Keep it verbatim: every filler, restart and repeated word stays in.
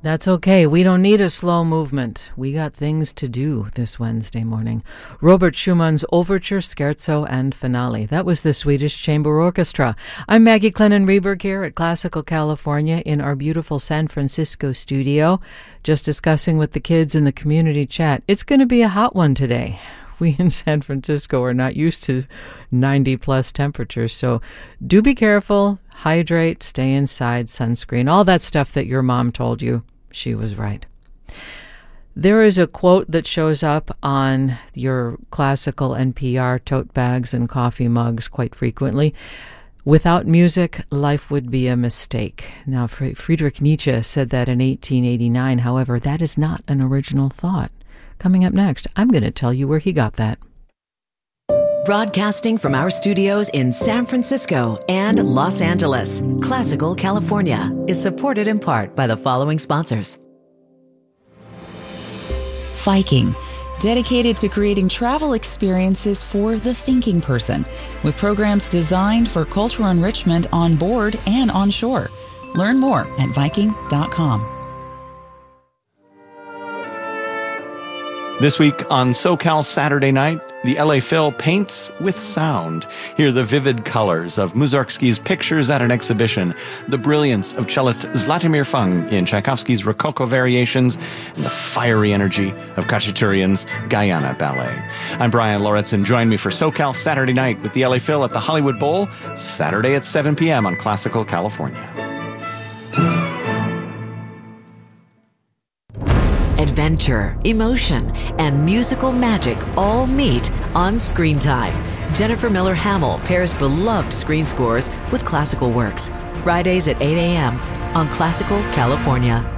That's okay. We don't need a slow movement. We got things to do this Wednesday morning. Robert Schumann's Overture, Scherzo, and Finale. That was the Swedish Chamber Orchestra. I'm Maggie Clennon-Reberg here at Classical California in our beautiful San Francisco studio, just discussing with the kids in the community chat. It's going to be a hot one today. We in San Francisco are not used to ninety plus temperatures, so do be careful, hydrate, stay inside, sunscreen, all that stuff that your mom told you. She was right. There is a quote that shows up on your classical N P R tote bags and coffee mugs quite frequently. Without music, life would be a mistake. Now, Friedrich Nietzsche said that in eighteen eighty-nine. However, that is not an original thought. Coming up next, I'm going to tell you where he got that. Broadcasting from our studios in San Francisco and Los Angeles, Classical California is supported in part by the following sponsors. Viking, dedicated to creating travel experiences for the thinking person, with programs designed for cultural enrichment on board and on shore. Learn more at Viking dot com. This week on SoCal Saturday Night, the L A Phil paints with sound. Hear the vivid colors of Mussorgsky's pictures at an exhibition, the brilliance of cellist Zlatomir Fung in Tchaikovsky's Rococo Variations, and the fiery energy of Khachaturian's Guyana Ballet. I'm Brian Lauritsen. Join me for SoCal Saturday Night with the L A Phil at the Hollywood Bowl, Saturday at seven p.m. on Classical California. Adventure, emotion, and musical magic all meet on Screen Time. Jennifer Miller Hamill pairs beloved screen scores with classical works. Fridays at eight a.m. on Classical California.